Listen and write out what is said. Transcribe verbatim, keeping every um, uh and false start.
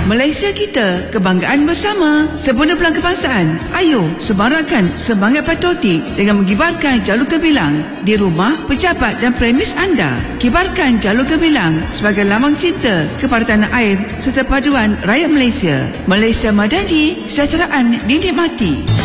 Malaysia kita, kebanggaan bersama. Sempurna Pelang Kebangsaan. Ayo, semarakkan semangat patriotik dengan mengibarkan jalur gemilang di rumah, pejabat dan premis anda. Kibarkan jalur gemilang sebagai lambang cinta kepada tanah air serta paduan rakyat Malaysia. Malaysia madani, kesejahteraan dinikmati.